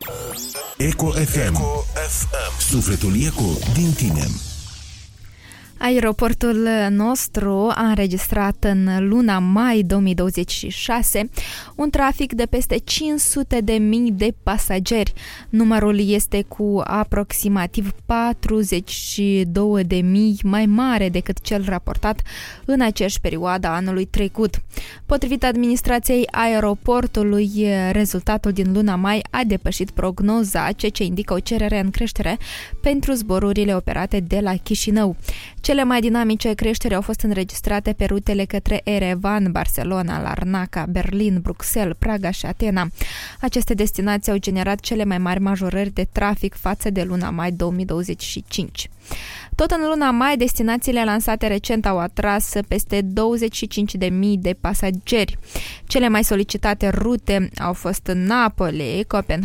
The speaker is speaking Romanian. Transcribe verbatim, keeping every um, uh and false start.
Eco F M. Eco F M. Sufletul Eco din tine. Aeroportul nostru a înregistrat în luna mai două mii douăzeci și șase un trafic de peste cinci sute de mii de pasageri. Numărul este cu aproximativ patruzeci și două de mii mai mare decât cel raportat în aceeași perioadă a anului trecut. Potrivit administrației aeroportului, rezultatul din luna mai a depășit prognoza, ceea ce indică o cerere în creștere pentru zborurile operate de la Chișinău. Cele mai dinamice creșteri au fost înregistrate pe rutele către Erevan, Barcelona, Larnaca, Berlin, Bruxelles, Praga și Atena. Aceste destinații au generat cele mai mari majorări de trafic față de luna mai două mii douăzeci și cinci. Tot în luna mai, destinațiile lansate recent au atras peste douăzeci și cinci de mii de pasageri. Cele mai solicitate rute au fost Napoli, Copenhagen,